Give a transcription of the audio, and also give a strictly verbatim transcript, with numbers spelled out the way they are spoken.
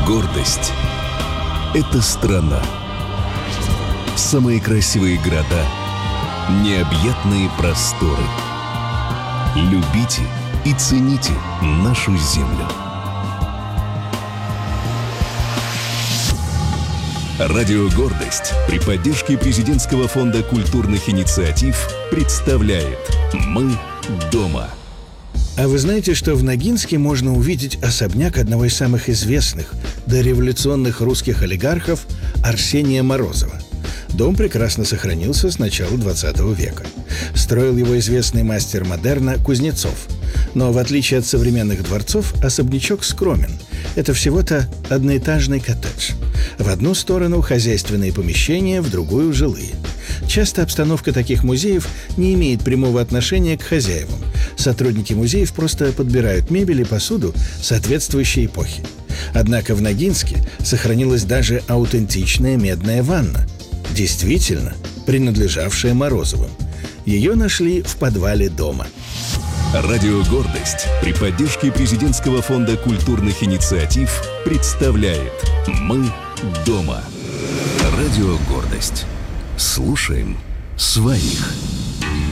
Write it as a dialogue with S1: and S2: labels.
S1: Гордость – это страна. Самые красивые города, необъятные просторы. Любите и цените нашу землю. Радио «Гордость» при поддержке Президентского фонда культурных инициатив представляет «Мы дома».
S2: А вы знаете, что в Ногинске можно увидеть особняк одного из самых известных дореволюционных русских олигархов Арсения Морозова? Дом прекрасно сохранился с начала двадцатого века. Строил его известный мастер модерна Кузнецов. Но в отличие от современных дворцов, особнячок скромен. Это всего-то одноэтажный коттедж. В одну сторону хозяйственные помещения, в другую – жилые. Часто обстановка таких музеев не имеет прямого отношения к хозяевам. Сотрудники музеев просто подбирают мебель и посуду соответствующей эпохи. Однако в Ногинске сохранилась даже аутентичная медная ванна, действительно принадлежавшая Морозовым. Ее нашли в подвале дома.
S1: Радио «Гордость» при поддержке Президентского фонда культурных инициатив представляет «Мы дома». Радио «Гордость». Слушаем своих.